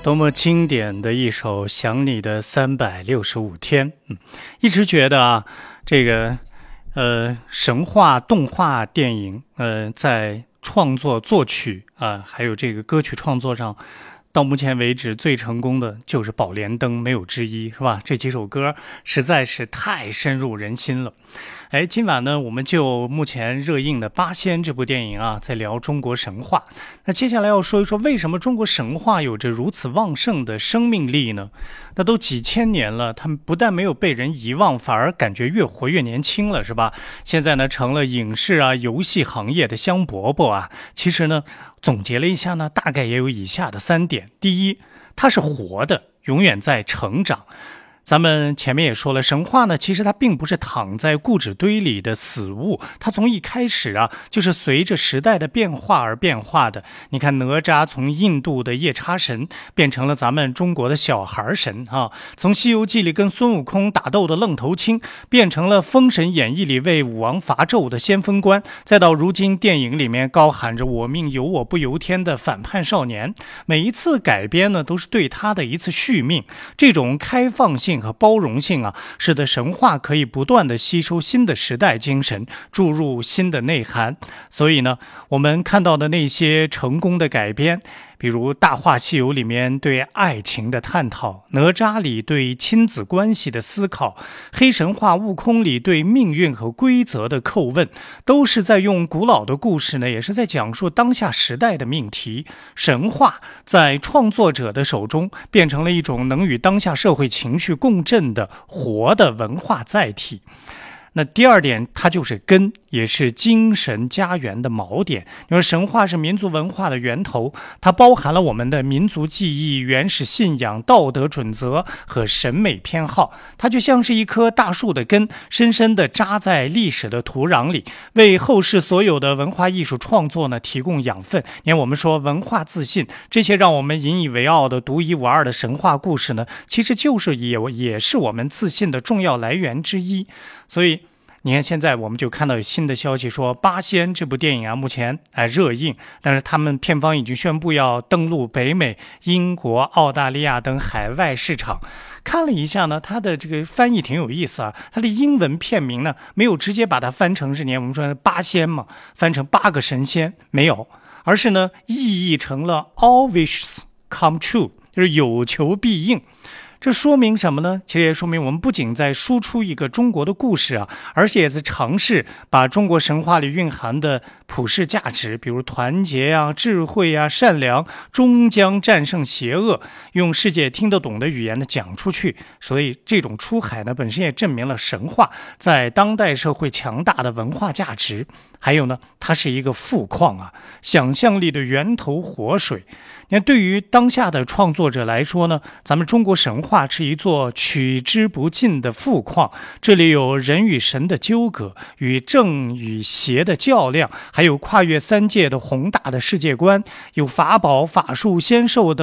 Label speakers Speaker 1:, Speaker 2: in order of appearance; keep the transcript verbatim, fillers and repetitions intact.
Speaker 1: 多么经典的一首想你的三百六十五天。嗯，一直觉得啊，这个呃神话动画电影呃在创作作曲啊、呃、还有这个歌曲创作上，到目前为止最成功的就是《宝莲灯》，没有之一，是吧？这几首歌实在是太深入人心了。哎，今晚呢，我们就目前热映的《八仙》这部电影啊，在聊中国神话。那接下来要说一说，为什么中国神话有着如此旺盛的生命力呢？那都几千年了，他们不但没有被人遗忘，反而感觉越活越年轻了，是吧？现在呢，成了影视啊、游戏行业的香饽饽啊。其实呢，总结了一下呢，大概也有以下的三点：第一，它是活的，永远在成长。咱们前面也说了，神话呢，其实它并不是躺在故纸堆里的死物，它从一开始啊，就是随着时代的变化而变化的。你看哪吒从印度的夜叉神变成了咱们中国的小孩神啊，从西游记里跟孙悟空打斗的愣头青变成了封神演义里为武王伐纣的先锋官，再到如今电影里面高喊着我命由我不由天的反叛少年。每一次改编呢，都是对他的一次续命。这种开放性和包容性啊，使得神话可以不断的吸收新的时代精神，注入新的内涵。所以呢，我们看到的那些成功的改编，比如《大话西游》里面对爱情的探讨，哪吒里对亲子关系的思考，黑神话悟空里对命运和规则的叩问，都是在用古老的故事呢，也是在讲述当下时代的命题。神话在创作者的手中变成了一种能与当下社会情绪共振的活的文化载体。那第二点，它就是根，也是精神家园的锚点。因为神话是民族文化的源头，它包含了我们的民族记忆、原始信仰、道德准则和审美偏好。它就像是一棵大树的根，深深地扎在历史的土壤里，为后世所有的文化艺术创作呢提供养分。你看，我们说文化自信，这些让我们引以为傲的独一无二的神话故事呢，其实就是也也是我们自信的重要来源之一。所以你看，现在我们就看到有新的消息说，《八仙》这部电影啊，目前哎热映，但是他们片方已经宣布要登陆北美、英国、澳大利亚等海外市场。看了一下呢，它的这个翻译挺有意思啊。它的英文片名呢，没有直接把它翻成是年我们说八仙嘛，翻成八个神仙，没有，而是呢意译成了 All wishes come true， 就是有求必应。这说明什么呢？其实也说明我们不仅在输出一个中国的故事啊，而且也在尝试把中国神话里蕴含的普世价值，比如团结啊、智慧啊、善良，终将战胜邪恶，用世界听得懂的语言呢讲出去。所以这种出海呢，本身也证明了神话在当代社会强大的文化价值。还有呢，它是一个富矿啊，想象力的源头活水。那对于当下的创作者来说呢，咱们中国神话是一座取之不尽的富矿，这里有人与神的纠葛，与正与邪的较量，还有跨越三界的宏大的世界观，有法宝、法术、仙兽等